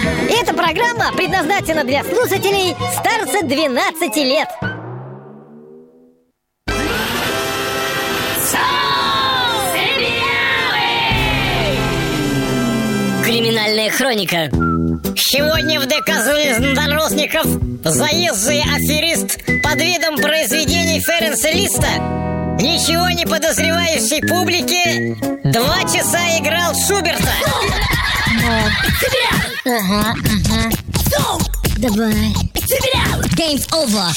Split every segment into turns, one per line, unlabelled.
Эта программа предназначена для слушателей старше 12 лет. Криминальная хроника. Сегодня в ДК железнодорожников заезжий аферист под видом произведений Ференца Листа ничего не подозревающей публике 2 часа играл Шуберта. Ага. Давай. Game's over.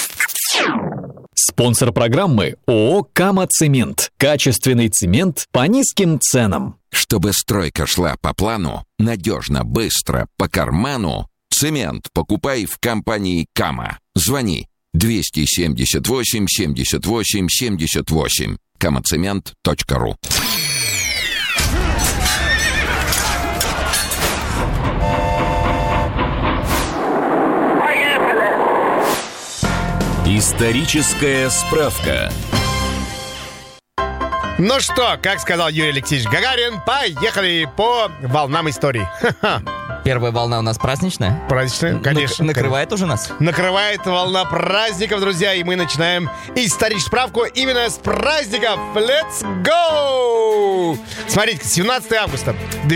Спонсор программы ООО «Кама Цемент». Качественный цемент по низким ценам.
Чтобы стройка шла по плану, надежно, быстро, по карману, цемент покупай в компании «Кама». Звони 278 78 78. kamacement.ru.
Историческая справка.
Ну что, как сказал Юрий Алексеевич Гагарин, поехали по волнам истории.
Первая волна у нас праздничная.
Праздничная, конечно.
Накрывает уже нас?
Накрывает волна праздников, друзья, и мы начинаем историческую справку именно с праздников. Let's go! Смотрите, 17 августа,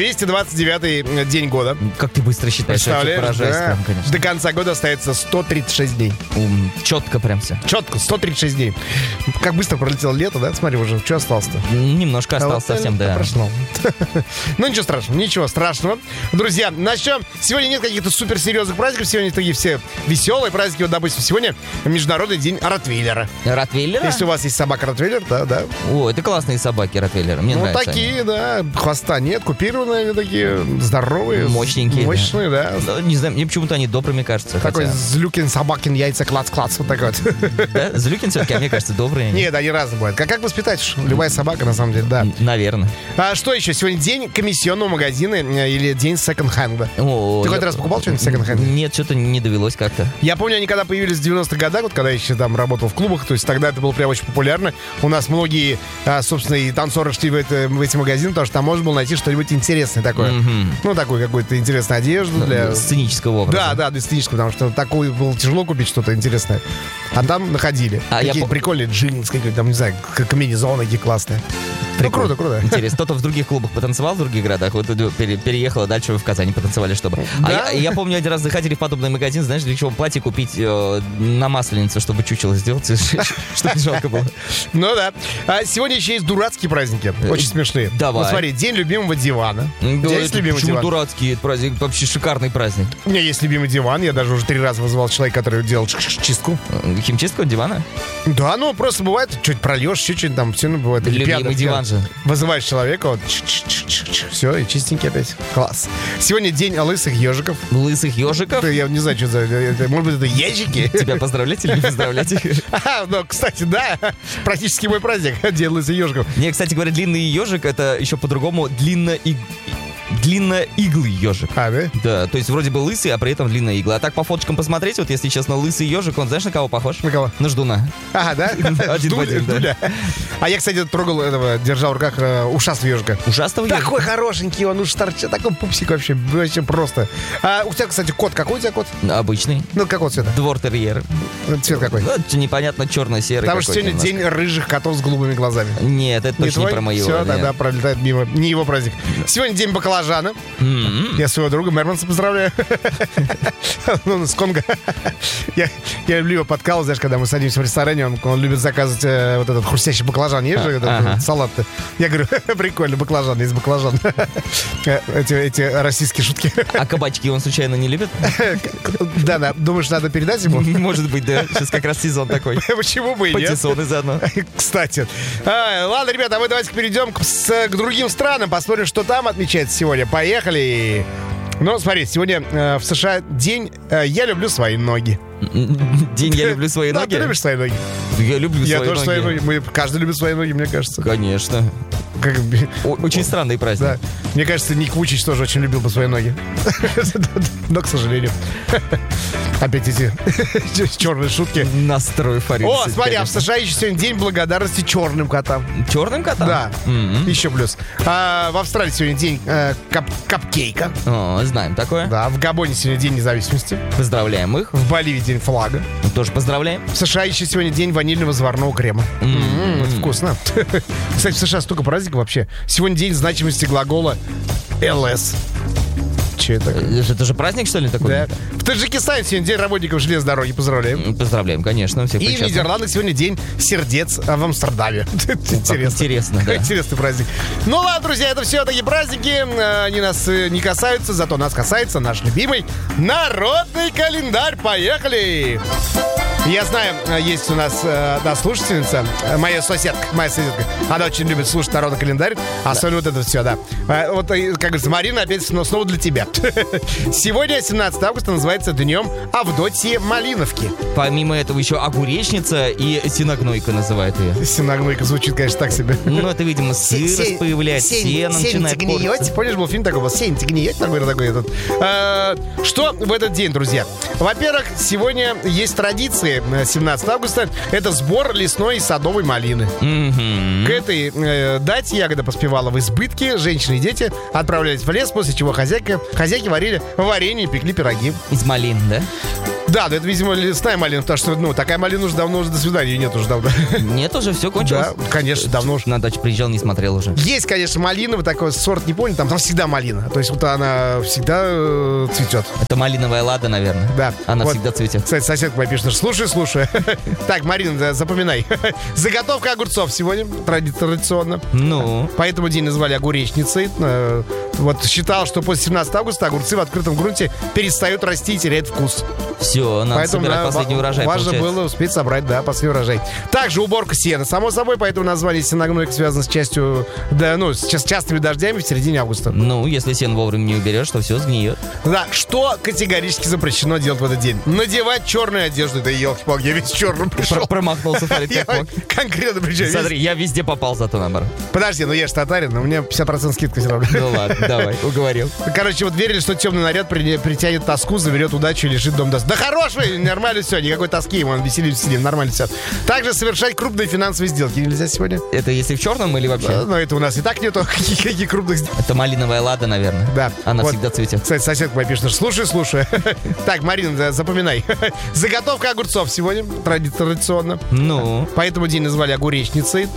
229-й день года.
Как ты быстро считаешь, я поражаюсь,
да.
прям, конечно.
До конца года остается 136 дней.
Четко прям все.
Четко, 136 дней. Как быстро пролетело лето, да? Смотри, уже, что осталось-то?
Немножко осталось совсем, да.
Прошло. Ну, ничего страшного. Друзья, начнем. Сегодня нет каких-то суперсерьезных праздников. Сегодня такие все веселые праздники. Вот, допустим, сегодня Международный день Ротвейлера.
Ротвейлера?
Если у вас есть собака Ротвейлер, да.
О, это классные собаки Ротвейлера. Мне нравятся.
Ну, такие, да. Хвоста нет, купированные они такие, здоровые.
Мощненькие.
Мощные, да.
Не знаю, мне почему-то они добрыми кажутся.
Такой Злюкин, собакин, яйца, клац-клац. Вот такой вот.
Да? Злюкин все-таки, а мне кажется, добрые.
Нет, они разные бывают. Как воспитать? Любая собака, на самом деле, да.
Наверное.
А что еще? Сегодня день комиссионного магазина или день секонд-хенда. Ты хоть раз покупал что-нибудь в секонд-хенде?
Нет, что-то не довелось как-то.
Я помню, они когда появились в 90-х годах, вот когда я еще там работал в клубах, то есть тогда это было прям очень популярно. У нас многие, собственно, и танцоры шли в эти магазины, потому что там можно было найти что-нибудь интересное такое. Ну, такую какую-то интересную одежду для...
Сценического образа.
Да, для сценического, потому что такую было тяжело купить что-то интересное. А там находили. Какие прикольные джинсы, какие-то там, не знаю, комбинезоны какие классные.
Прикольно.
Ну, круто.
Интересно. Кто-то в других клубах потанцевал, в других городах, вот переехала дальше вы в Казани потанцевали, чтобы...
Да?
Я помню, один раз заходили в подобный магазин, знаешь, для чего платье купить на Масленицу, чтобы чучело сделать, чтобы не жалко было.
Ну да. А сегодня еще есть дурацкие праздники, очень смешные.
Давай.
Вот смотри, день любимого дивана. У тебя есть любимый
почему
диван?
дурацкий? Это праздник, вообще шикарный праздник.
У меня есть любимый диван, я даже уже 3 раза вызывал человека, который делал чистку.
Химчистку дивана?
Да, ну просто бывает, что-нибудь прольешь, что-нибудь там, все бывает.
Любимый диван же.
Вызываешь человека, вот, все, и чистенький опять. Класс. Сегодня день лысых ежиков.
Лысых ежиков?
Я не знаю, что за... Может быть, это ежики?
Тебя поздравлять или не поздравлять?
Ну, кстати, да, практически мой праздник, день лысых ежиков.
Не, кстати говоря, длинный ежик, это еще по-другому длинноиглый ежик.
А, да?
Да, то есть вроде бы лысый, а при этом длинная игла. А так по фоточкам посмотреть, вот если честно, лысый ежик, он знаешь, на кого похож?
На кого?
На ждуна.
Ага, да?
Один в один, да.
А я, кстати, трогал этого, держал в руках ушастого ежика.
Ужасного ежика?
Такой хорошенький, он уж торчит, такой пупсик вообще просто. А у тебя, кстати, кот, какой у тебя кот?
Обычный.
Ну, какого цвета?
Двор-терьер.
Цвет какой?
Ну, непонятно, черно-серый.
Потому что сегодня день рыжих котов с голубыми глазами.
Нет, это точно не про моего.
Все, тогда пролетает мимо. Не его праздник. Сегодня день баклажана. Я своего друга Мерманса поздравляю. Ну, с Конго. Я люблю его подкалывать, знаешь, когда мы садимся в ресторане, он любит заказывать вот этот хрустящий баклажан. Есть же этот салат-то? Я говорю, прикольно, баклажан, есть баклажан. Эти российские шутки.
А кабачки он случайно не любит?
Да, думаешь, надо передать ему?
Может быть, да. Сейчас как раз сезон такой.
Почему бы и нет?
Патиссоны заодно.
Кстати. Ладно, ребята, а мы давайте перейдем к другим странам, посмотрим, что там отмечается сегодня. Поехали! Ну, смотри, сегодня в США день «Я люблю свои ноги».
День «Я люблю свои ноги»?
Да, ты любишь свои ноги?
Я люблю свои ноги. Я тоже свои ноги.
Каждый любит свои ноги, мне кажется.
Конечно. Очень странный праздник.
Да. Мне кажется, Ник Вучич тоже очень любил бы свои ноги. Но, к сожалению. Опять эти черные шутки.
Настрой фарин.
О, смотри, а в США еще сегодня день благодарности черным котам.
Черным котам?
Да, еще плюс. А в Австралии сегодня день капкейка.
О, знаем такое.
Да, в Габоне сегодня день независимости.
Поздравляем их.
В Боливии день флага.
Тоже поздравляем.
В США еще сегодня день ванильного заварного крема. Это вкусно. Кстати, в США столько праздников вообще. Сегодня день значимости глагола LS. Че это?
Это же праздник, что ли, такой?
Да. В Таджикистане сегодня день работников железной дороги. Поздравляем.
Поздравляем, конечно. Всех
И в
причастных.
Нидерландах сегодня день сердец в Амстердаме.
Интересно, да.
Интересный праздник. Ну ладно, друзья, это все такие праздники. Они нас не касаются, зато нас касается наш любимый народный календарь. Поехали! Я знаю, есть у нас одна слушательница, моя соседка. Она очень любит слушать народный календарь. Особенно вот это все, да. Вот, как говорится, Марина, опять снова для тебя. Сегодня, 17 августа, называется Днем Авдотьи Малиновки.
Помимо этого еще огуречница и синогнойка называют ее.
Синогнойка звучит, конечно, так себе.
Ну, это, видимо, сыр появляется, сено начинает портиться.
Помнишь, был фильм такой, был «Сень-то гниете», такой этот. Что в этот день, друзья? Во-первых, сегодня есть традиции. 17 августа это сбор лесной и садовой малины. К этой дате ягода поспевала в избытке. Женщины и дети отправлялись в лес, после чего хозяйки варили варенье и пекли пироги.
Из малин, да?
Да, это, видимо, лесная малина, потому что, такая малина уже давно, до свидания, ее нет уже давно.
Нет, уже все кончилось?
Да, конечно, давно уже.
На дачу приезжал, не смотрел уже.
Есть, конечно, малиновый такой сорт, не помню, там всегда малина. То есть вот она всегда цветет.
Это малиновая лада, наверное.
Да.
Она
вот,
всегда цветет.
Кстати, соседка моя пишет, слушай. Так, Марина, запоминай. Заготовка огурцов сегодня традиционно.
Ну?
Поэтому день назвали огуречницей. Вот считал, что после 17 августа огурцы в открытом грунте перестают расти и теряют вкус.
Все, надо
Поэтому
собирать последний урожай.
Важно
получается.
было успеть собрать, да, последний урожай. Также уборка сена, само собой, поэтому название сеногнойка связано с частью, да, с частыми дождями в середине августа.
Ну, если сено вовремя не уберешь, то все сгниет.
Да, что категорически запрещено делать в этот день? Надевать черную одежду. Да елки-палки, я весь черным пришел.
Промахнулся, Фарид,
Я
как мог.
конкретно причем.
Смотри, я везде попал зато наоборот.
Подожди, я же татарин, но у меня 50% скидка все равно.
Ну ладно, давай, уговорил.
Короче, вот верили, что темный наряд притянет тоску, заберет удачу и лишит дом даст. Да хорош вы, нормально все, никакой тоски, он веселит сидим, нормально все. Также совершать крупные финансовые сделки нельзя сегодня.
Это если в черном или вообще?
Но это у нас и так нету каких крупных сделок.
Это малиновая лада, наверное.
Да.
Она
вот,
всегда цветет.
Кстати, соседка моя пишет, слушай. Так, Марина, запоминай. Заготовка огурцов сегодня традиционно.
Ну?
Поэтому день назвали огуречницей.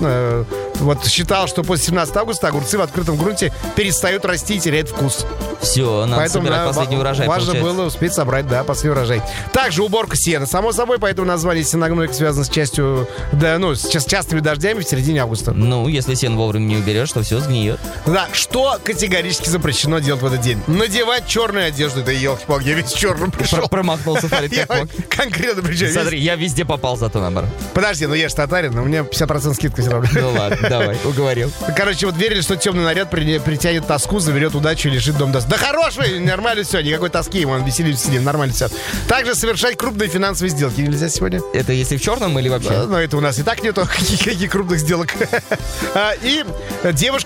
Вот считал, что после 17 августа огурцы в открытом грунте перестают расти и теряют вкус.
Все, надо
Поэтому
собирать последний урожай.
Важно
получается.
было успеть собрать, да, последний урожай. Также уборка сена, само собой, поэтому название сеногнойка связано с частью, да, с частыми дождями в середине августа.
Ну, если сено вовремя не уберешь, то все сгниет.
Да, что категорически запрещено делать в этот день? Надевать черную одежду. Да елки-палки, я весь черным пришел.
Промахнулся, Фарид,
Я
как мог.
конкретно причем.
Смотри, я везде попал зато наоборот.
Подожди, я же татарин, но у меня 50% скидка все равно.
Ну ладно, давай, уговорил.
Короче, вот верили, что темный наряд притянет тоску, заберет удачу и лишит дом даст. Да хорош вы, нормально все, никакой тоски, он веселит сидим, нормально все. Также совершать крупные финансовые сделки нельзя сегодня.
Это если в черном или вообще?
Но это у нас и так нету каких крупных сделок. И девушка